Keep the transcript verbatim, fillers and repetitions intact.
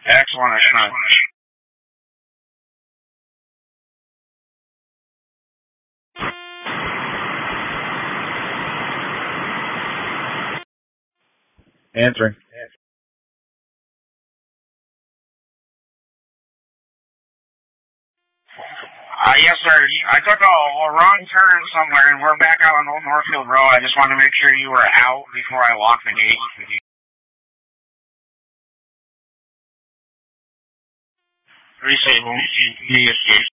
Excellent, excellent. Answering. Uh, yes, sir. I took a, a wrong turn somewhere, and we're back out on Old Northfield Road. I just wanted to make sure you were out before I locked the gate. Resable. He escaped.